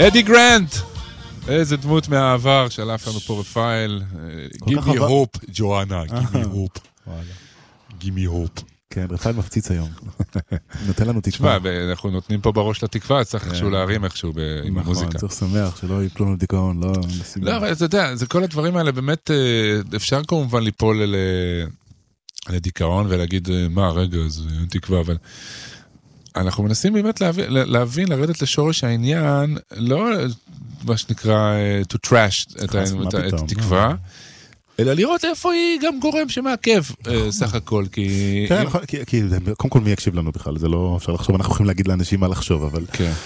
אדי גרנט! איזה דמות מהעבר, שלף לנו פה רפאל. Give me hope, ג'ואנה, give me hope. give me hope. כן, רפאל מפציץ היום. נותן לנו תקווה. תשמע, אנחנו נותנים פה בראש לתקווה, צריך איכשהו להרים איכשהו עם המוזיקה. נכון, צריך שמח, שלא יפלו לנו דיכאון, לא... לא, אבל אתה יודע, זה כל הדברים האלה, באמת, אפשר כמובן ליפול לדיכאון ולהגיד, מה, רגע, זה אין תקווה, אבל... אנחנו מנסים באמת להבין, לרדת לשורש העניין, לא מה שנקרא to trash את התקווה, אלא לראות איפה היא גם גורם שמעכב סך הכל, כי... כן, כי קודם כל מי יקשיב לנו בכלל, זה לא אפשר לחשוב, אנחנו יכולים להגיד לאנשים מה לחשוב, אבל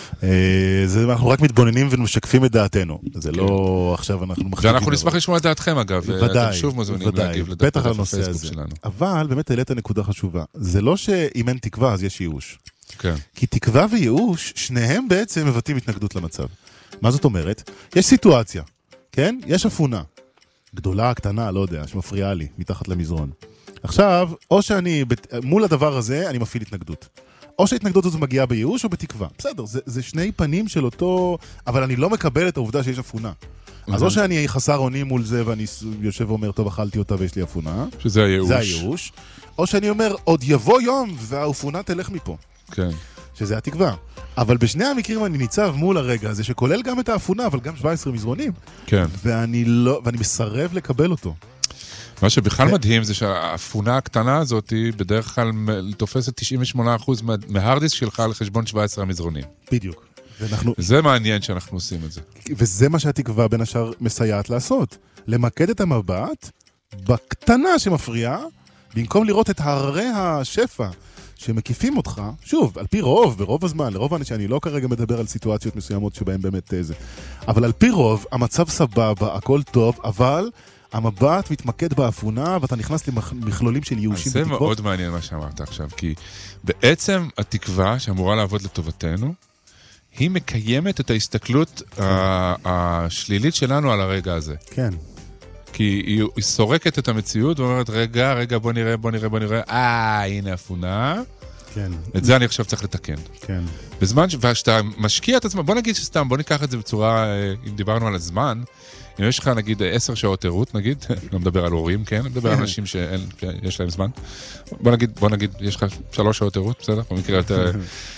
אנחנו רק מתבוננים ומשקפים את דעתנו, זה לא עכשיו אנחנו מחליטים... ואנחנו נשמח לשמוע את דעתכם אגב, ואתם שוב מוזמנים להגיב בטח על הנושא הזה, אבל באמת העלית נקודה חשובה, זה לא שאם אין תקווה אז יש ייאוש, כי תקווה וייאוש, שניהם בעצם מבטאים התנגדות למצב. מה זאת אומרת? יש סיטואציה, כן? יש אפונה. גדולה, קטנה, לא יודע, שמפריעה לי, מתחת למזרון. עכשיו, או שאני, מול הדבר הזה, אני מפעיל התנגדות. או שההתנגדות הזו מגיעה בייאוש או בתקווה. בסדר, זה שני פנים של אותו... אבל אני לא מקבל את העובדה שיש אפונה. אז או שאני חסר אונים מול זה, ואני יושב ואומר, טוב, אכלתי אותה ויש לי אפונה. שזה הייאוש. זה הייאוש. או שאני אומר, עוד יבוא יום, והאפונה תלך מפה. כן. שזה התקווה. אבל בשני המקרים אני ניצב מול הרגע הזה, שכולל גם את האפונה, אבל גם 17 מזרונים. כן. ואני מסרב לקבל אותו. מה שבכלל מדהים זה שהאפונה הקטנה הזאת בדרך כלל תופסת 98% מההרדיסק שלך על חשבון 17 המזרונים. בדיוק. זה מעניין שאנחנו עושים את זה. וזה מה שהתקווה בין השאר מסייעת לעשות. למקד את המבט בקטנה שמפריעה, במקום לראות את הררי השפע שמקיפים אותך, שוב, על פי רוב, ברוב הזמן, לרוב האנשים, אני לא כרגע מדבר על סיטואציות מסוימות שבהן באמת זה, אבל על פי רוב, המצב סבבה, הכל טוב, אבל המבט מתמקד באפונה, ואתה נכנס למכלולים של ייאושים ותקוות. זה מאוד מעניין מה שאמרת עכשיו, כי בעצם התקווה שאמורה לעבוד לטובתנו, היא מקיימת את ההסתכלות השלילית שלנו על הרגע הזה. כן. כי היא סורקת את המציאות ואומרת, רגע, בוא נראה, הנה אפונה. כן. את זה אני עכשיו צריך לתקן. כן. בזמן שאתה משקיע את עצמם, בוא נגיד שסתם, בוא ניקח את זה בצורה, אם דיברנו על הזמן, אם יש לך נגיד 10 שעות עירות, נגיד, לא מדבר על הורים, כן? מדבר על אנשים שיש להם זמן. בוא נגיד, יש לך 3 שעות עירות, בסדר? במקרה יותר...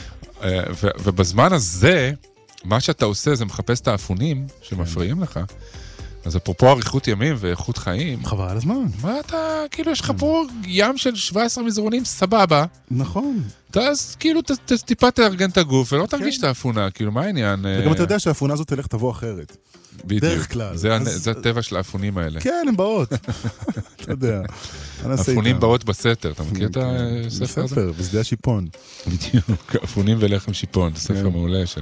ובזמן הזה, מה שאתה עושה זה מחפש את האפונים שמפריעים לך. אז אפרופו אריכות ימים ואיכות חיים. חבל על הזמן. מה אתה, כאילו יש לך פה ים של 17 מזרונים, סבבה. נכון. אז כאילו טיפה תארגן את הגוף ולא תרגיש את האפונה, כאילו מה העניין? וגם אתה יודע שהאפונה הזאת תלך תבוא אחרת. בדיוק. זה הטבע של האפונים האלה. כן, הם באות. אתה יודע. אפונים באות בסתר, אתה מכיר את הספר הזה? בספר, בשדה השיפון. בדיוק, אפונים ולחם שיפון, זה ספר מעולה של...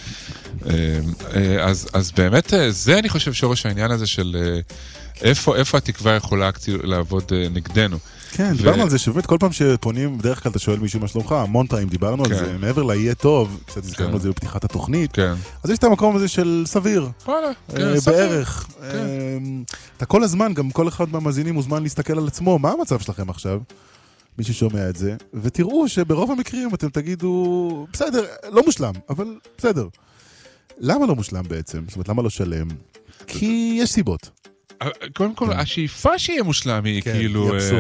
אז באמת, זה אני חושב שורש העניין הזה של איפה התקווה יכולה לעבוד נגדנו. כן, דיברנו על זה שבאמת כל פעם שפונים, בדרך כלל אתה שואל מישהו מה שלומך, המון פעמים דיברנו על זה, מעבר ליהיה טוב, קצת הזכרנו על זה בפתיחת התוכנית, אז יש את המקום הזה של סביר, בערך. אתה כל הזמן, גם כל אחד מהמאזינים מוזמן להסתכל על עצמו, מה המצב שלכם עכשיו? מי ששומע את זה, ותראו שברוב המקרים אתם תגידו, בסדר, לא מושלם, אבל בסדר. למה לא מושלם בעצם? זאת אומרת, למה לא שלם? כי יש סיבות. קודם כל, השאיפה שיהיה מושלם היא כאילו...